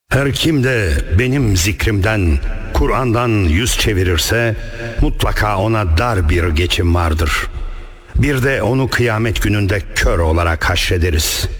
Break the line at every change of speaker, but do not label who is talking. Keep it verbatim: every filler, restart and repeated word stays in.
Her kim de benim zikrimden, Kur'an'dan yüz çevirirse mutlaka ona dar bir geçim vardır. Bir de onu kıyamet gününde kör olarak haşrederiz.